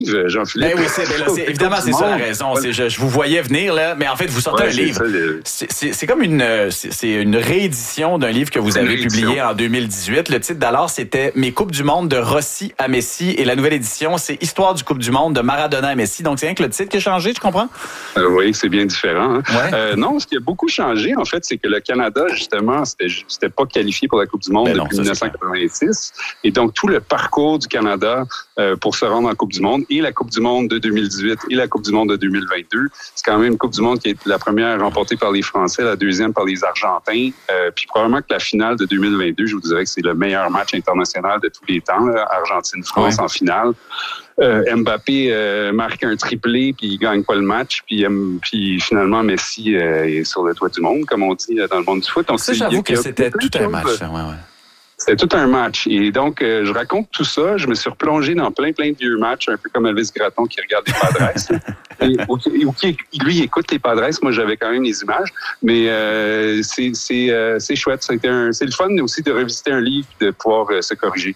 Jean-Philippe. Ben oui, évidemment, c'est ça la raison. Je vous voyais venir, là, mais en fait, vous sortez un livre. C'est comme une réédition d'un livre que vous avez publié en 2018. Le titre d'alors, c'était « Mes Coupes du monde de Rossi à Messi ». Et la nouvelle édition, c'est « Histoire du Coupe du monde de Maradona à Messi ». Donc, c'est rien que le titre qui a changé, tu comprends? Oui, c'est bien différent. Hein? Ouais. Non, ce qui a beaucoup changé, en fait, c'est que le Canada, justement, c'était pas qualifié pour la Coupe du monde depuis 1986. Et donc, tout le parcours du Canada pour se rendre en Coupe du monde, et la Coupe du monde de 2018 et la Coupe du monde de 2022. C'est quand même une Coupe du monde qui est la première remportée par les Français, la deuxième par les Argentins. Puis probablement que la finale de 2022, je vous dirais que c'est le meilleur match international de tous les temps, là, Argentine-France en finale. Mbappé marque un triplé, puis il gagne pas le match. Puis finalement, Messi est sur le toit du monde, comme on dit dans le monde du foot. Donc, ça, j'avoue que c'était tout un match. C'était tout un match. Et donc, je raconte tout ça. Je me suis replongé dans plein de vieux matchs, un peu comme Elvis Gratton qui regarde les Padres. ou qui, lui, écoute les Padres. Moi, j'avais quand même les images. Mais c'est chouette. C'est le fun aussi de revisiter un livre et de pouvoir se corriger.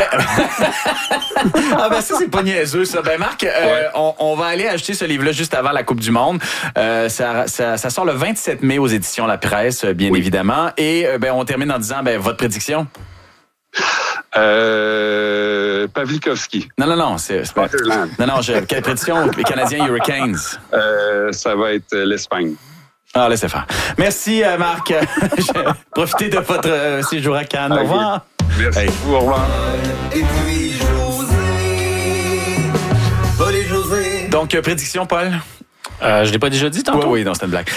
Ça, c'est pas niaiseux, ça. Marc, on va aller acheter ce livre-là juste avant la Coupe du monde. Ça sort le 27 mai aux éditions La Presse, bien évidemment. Et on termine en disant, votre prédiction? Pavlikovski. Non, c'est pas. Non, quelle prédiction? Les Canadiens Hurricanes. Ça va être l'Espagne. Ah, laissez faire. Merci, Marc. Profitez de votre séjour à Cannes. Au revoir. Merci beaucoup. Au revoir. Et puis José. Donc, prédiction, Paul? Je l'ai pas déjà dit tantôt? Oui, non, c'était une blague.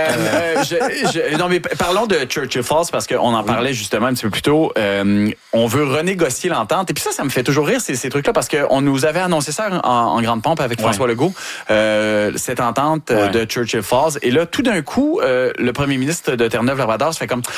Ouais. Non, mais parlons de Churchill Falls parce qu'on en parlait justement un petit peu plus tôt. On veut renégocier l'entente. Et puis ça me fait toujours rire, ces trucs-là, parce qu'on nous avait annoncé ça en grande pompe avec François Legault, cette entente de Churchill Falls. Et là, tout d'un coup, le premier ministre de Terre-Neuve-Labrador se fait comme,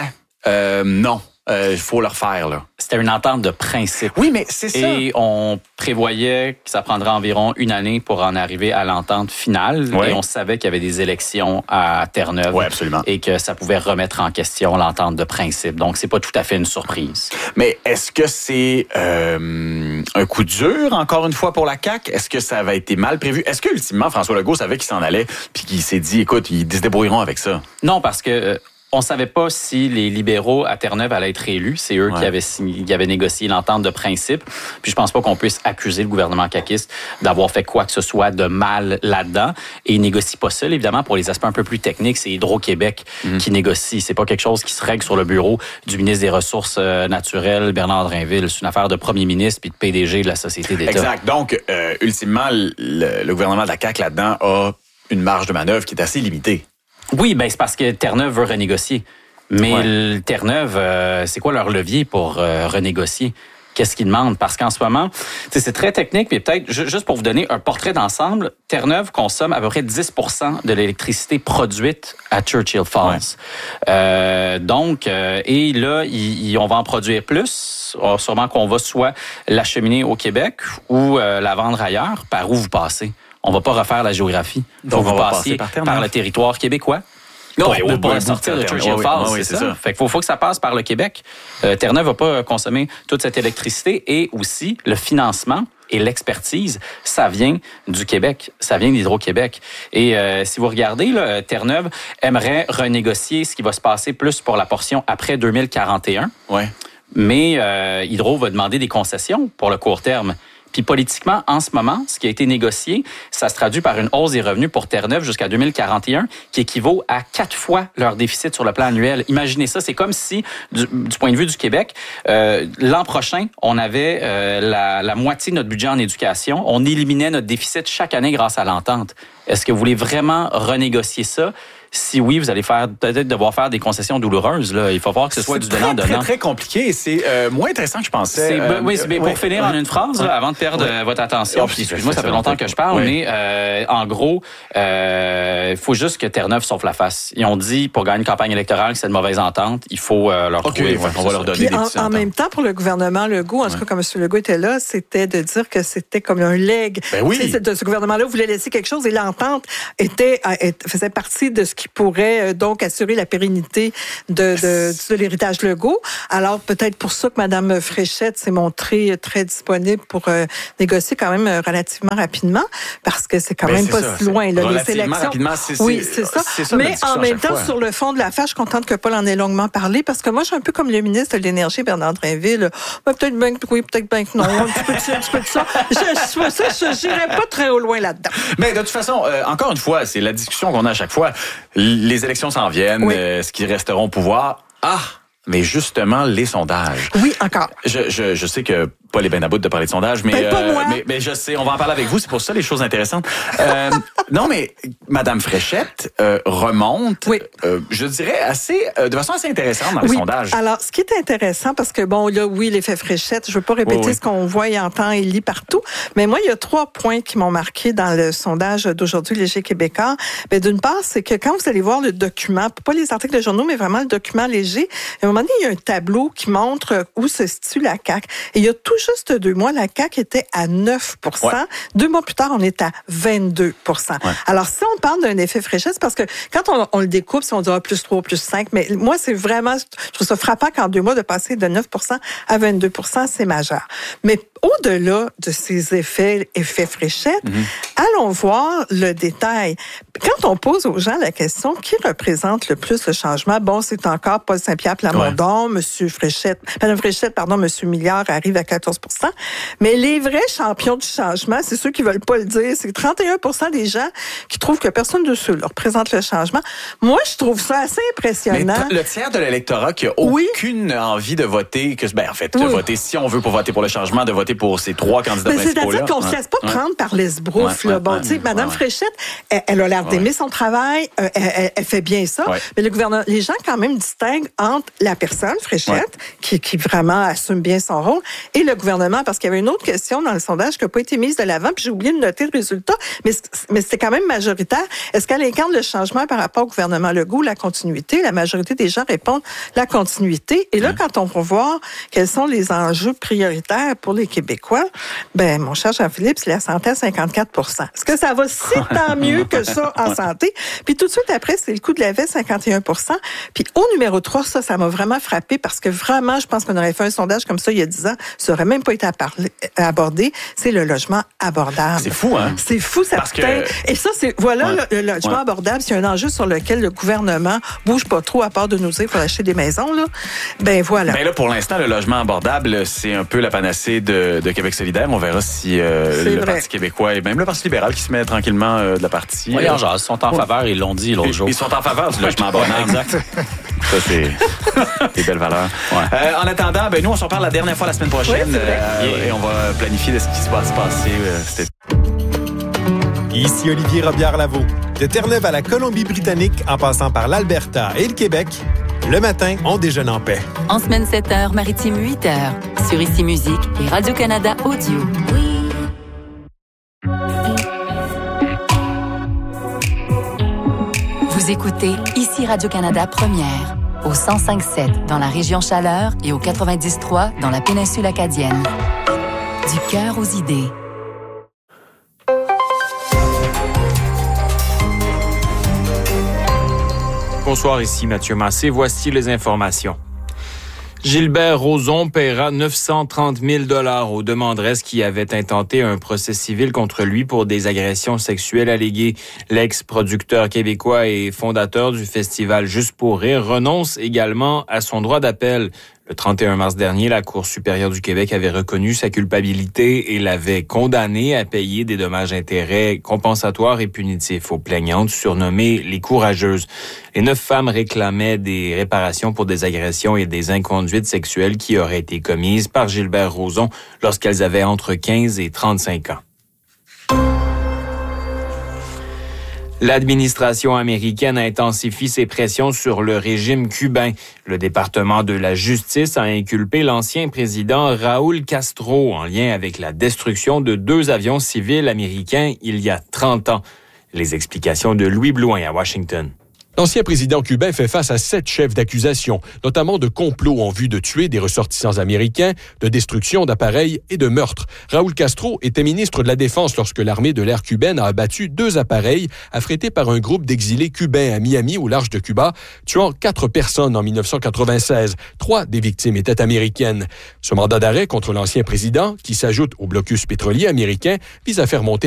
non. Il faut le refaire, là. C'était une entente de principe. Oui, mais c'est ça. Et on prévoyait que ça prendrait environ une année pour en arriver à l'entente finale. Et on savait qu'il y avait des élections à Terre-Neuve. Oui, absolument. Et que ça pouvait remettre en question l'entente de principe. Donc, c'est pas tout à fait une surprise. Mais est-ce que c'est un coup dur, encore une fois, pour la CAQ? Est-ce que ça avait été mal prévu? Est-ce que, ultimement, François Legault savait qu'il s'en allait puis qu'il s'est dit, écoute, ils se débrouilleront avec ça? Non, parce que... on savait pas si les libéraux à Terre-Neuve allaient être réélus. C'est eux qui avaient négocié l'entente de principe. Puis je pense pas qu'on puisse accuser le gouvernement caquiste d'avoir fait quoi que ce soit de mal là-dedans. Et ils négocient pas seul, évidemment, pour les aspects un peu plus techniques. C'est Hydro-Québec qui négocie. C'est pas quelque chose qui se règle sur le bureau du ministre des Ressources naturelles, Bernard Drinville. C'est une affaire de premier ministre puis de PDG de la Société d'État. Exact. Donc, ultimement, le gouvernement de la CAQ là-dedans a une marge de manœuvre qui est assez limitée. Oui, c'est parce que Terre-Neuve veut renégocier. Mais Terre-Neuve, c'est quoi leur levier pour renégocier? Qu'est-ce qu'ils demandent? Parce qu'en ce moment, c'est très technique, mais peut-être, juste pour vous donner un portrait d'ensemble, Terre-Neuve consomme à peu près 10% de l'électricité produite à Churchill Falls. Donc, et là, on va en produire plus. Alors, sûrement qu'on va soit l'acheminer au Québec ou la vendre ailleurs. Par où vous passez? On va pas refaire la géographie. Donc, vous passez par le territoire québécois. Non, pour la sortir de Churchill Falls, c'est ça. Fait qu'il faut que ça passe par le Québec. Terre-Neuve va pas consommer toute cette électricité et aussi le financement et l'expertise, ça vient du Québec, ça vient d'Hydro-Québec. Et si vous regardez, là, Terre-Neuve aimerait renégocier ce qui va se passer plus pour la portion après 2041. Ouais. Mais Hydro va demander des concessions pour le court terme. Puis politiquement, en ce moment, ce qui a été négocié, ça se traduit par une hausse des revenus pour Terre-Neuve jusqu'à 2041, qui équivaut à 4 fois leur déficit sur le plan annuel. Imaginez ça, c'est comme si, du point de vue du Québec, l'an prochain, on avait la moitié de notre budget en éducation. On éliminait notre déficit chaque année grâce à l'entente. Est-ce que vous voulez vraiment renégocier ça? Si oui, vous allez peut-être devoir faire des concessions douloureuses. Là. Il faut voir que ce soit du donnant-donnant. C'est très compliqué. C'est moins intéressant que je pensais. Pour finir en une phrase, là, avant de perdre votre attention. Excuse-moi, ça fait longtemps que je parle, mais en gros, il faut juste que Terre-Neuve sauve la face. Ils ont dit, pour gagner une campagne électorale, que c'est une mauvaise entente. Il faut leur trouver. On va leur donner des petits en même temps, pour le gouvernement Legault, en tout cas, comme M. Legault était là, c'était de dire que c'était comme un legs. Ben oui. Ce gouvernement-là voulait laisser quelque chose et l'entente faisait partie de ce qui pourrait donc assurer la pérennité de l'héritage Legault. Alors, peut-être pour ça que Mme Fréchette s'est montrée très disponible pour négocier quand même relativement rapidement, parce que c'est quand même pas si loin, là, les élections. Rapidement, c'est ça. Mais en même temps, sur le fond de l'affaire, je suis contente que Paul en ait longuement parlé, parce que moi, je suis un peu comme le ministre de l'Énergie, Bernard Drinville. Peut-être bien que oui, peut-être bien que non. Un petit peu de ça, un petit peu de ça. Je n'irai pas très au loin là-dedans. Mais de toute façon, encore une fois, c'est la discussion qu'on a à chaque fois. Les élections s'en viennent. Oui. Ce qui resteront au pouvoir. Mais justement, les sondages. Oui, encore. Je sais que Paul est bien à bout de parler de sondages, mais je sais, on va en parler avec vous, c'est pour ça les choses intéressantes. Non, mais Mme Fréchette remonte, je dirais, de façon assez intéressante dans les sondages. Alors, ce qui est intéressant, parce que bon, là, oui, l'effet Fréchette, je ne veux pas répéter ce qu'on voit et entend et lit partout, mais moi, il y a 3 points qui m'ont marqué dans le sondage d'aujourd'hui, Léger Québécois. D'une part, c'est que quand vous allez voir le document, pas les articles de journaux, mais vraiment le document Léger, à un moment donné, il y a un tableau qui montre où se situe la CAQ. Et il y a tout juste 2 mois, la CAQ était à 9 2 mois plus tard, on est à 22 Alors, si on parle d'un effet Fréchette, c'est parce que quand on le découpe, si on dit plus 3, plus 5, mais moi, c'est vraiment, je trouve ça frappant qu'en 2 mois, de passer de 9 à 22 c'est majeur. Mais au-delà de ces effets Fréchette, allons voir le détail. Quand on pose aux gens la question, qui représente le plus le changement? Bon, c'est encore Paul Saint-Pierre Plamondon, Mme Fréchette, M. Milliard arrive à 14 mais les vrais champions du changement, c'est ceux qui veulent pas le dire. C'est 31 des gens qui trouvent que personne de ceux-là représente le changement. Moi, je trouve ça assez impressionnant. Mais le tiers de l'électorat qui a aucune envie de voter, de voter, si on veut pour voter pour le changement, de voter pour ces 3 candidats principaux-là. C'est-à-dire qu'on ne se laisse pas prendre par l'esbrouf. Mme Fréchette, elle a l'air d'aimer son travail, elle fait bien ça, mais le gouvernement, les gens quand même distinguent entre la personne, Fréchette, qui vraiment assume bien son rôle, et le gouvernement, parce qu'il y avait une autre question dans le sondage qui n'a pas été mise de l'avant, puis j'ai oublié de noter le résultat, mais c'était quand même majoritaire. Est-ce qu'elle incarne le changement par rapport au gouvernement Legault, la continuité? La majorité des gens répondent la continuité. Et là, quand on va voir quels sont les enjeux prioritaires pour les Québécois, mon cher Jean-Philippe, c'est la santé à 54 Est-ce que ça va si tant mieux que ça en santé? Puis tout de suite après, c'est le coût de la vie, 51 Puis au numéro 3, ça m'a vraiment frappé parce que vraiment, je pense qu'on aurait fait un sondage comme ça il y a 10 ans, ça aurait même pas été abordé, c'est le logement abordable. C'est fou, hein? C'est fou, ça Et ça, c'est, le logement abordable, c'est un enjeu sur lequel le gouvernement bouge pas trop, à part de nous dire qu'il faut acheter des maisons, là. Voilà. Là, pour l'instant, le logement abordable, c'est un peu la panacée de Québec solidaire. On verra si le Parti québécois et même le Parti libéral qui se met tranquillement de la partie. Oui, ils sont en faveur, ils l'ont dit l'autre jour. Ils sont en faveur du logement abordable. Exact. Ça, c'est des belles valeurs. En attendant, nous, on s'en parle la dernière fois la semaine prochaine et on va planifier de ce qui va se passer. Ici Olivier Robillard-Lavaux. De Terre-Neuve à la Colombie-Britannique, en passant par l'Alberta et le Québec, le matin, on déjeune en paix. En semaine 7h, maritime 8h, sur Ici Musique et Radio-Canada Audio. Vous écoutez Ici Radio-Canada Première, au 105.7 dans la région Chaleur et au 90.3 dans la péninsule acadienne. Du cœur aux idées. Bonsoir, ici Mathieu Massé. Voici les informations. Gilbert Rozon paiera 930 000 $ aux demanderesses qui avaient intenté un procès civil contre lui pour des agressions sexuelles alléguées. L'ex-producteur québécois et fondateur du festival Juste pour rire renonce également à son droit d'appel. Le 31 mars dernier, la Cour supérieure du Québec avait reconnu sa culpabilité et l'avait condamné à payer des dommages-intérêts compensatoires et punitifs aux plaignantes surnommées les courageuses. Les 9 femmes réclamaient des réparations pour des agressions et des inconduites sexuelles qui auraient été commises par Gilbert Rozon lorsqu'elles avaient entre 15 et 35 ans. L'administration américaine intensifie ses pressions sur le régime cubain. Le département de la justice a inculpé l'ancien président Raúl Castro en lien avec la destruction de 2 avions civils américains il y a 30 ans. Les explications de Louis Blouin à Washington. L'ancien président cubain fait face à 7 chefs d'accusation, notamment de complot en vue de tuer des ressortissants américains, de destruction d'appareils et de meurtre. Raúl Castro était ministre de la Défense lorsque l'armée de l'air cubaine a abattu 2 appareils affrétés par un groupe d'exilés cubains à Miami, au large de Cuba, tuant 4 personnes en 1996. 3 des victimes étaient américaines. Ce mandat d'arrêt contre l'ancien président, qui s'ajoute au blocus pétrolier américain, vise à faire monter